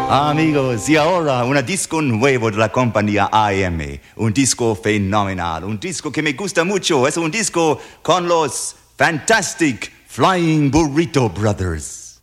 Amigos, y ahora un disco nuevo de la compañía AM, un disco fenomenal, un disco que me gusta mucho, es un disco con los Fantastic Flying Burrito Brothers.